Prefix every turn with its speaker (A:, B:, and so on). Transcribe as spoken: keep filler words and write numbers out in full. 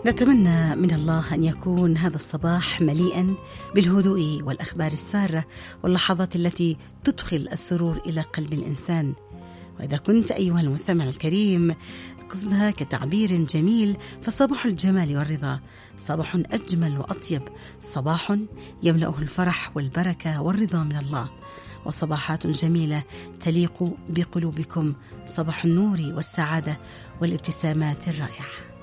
A: نتمنى من الله أن يكون هذا الصباح مليئا بالهدوء والأخبار السارة واللحظات التي تدخل السرور إلى قلب الإنسان. وإذا كنت أيها المستمع الكريم قصدها كتعبير جميل، فصباح الجمال والرضا صباح أجمل وأطيب، صباح يملأه الفرح والبركة والرضا من الله، وصباحات جميلة تليق بقلوبكم، صباح النور والسعادة والابتسامات الرائعة.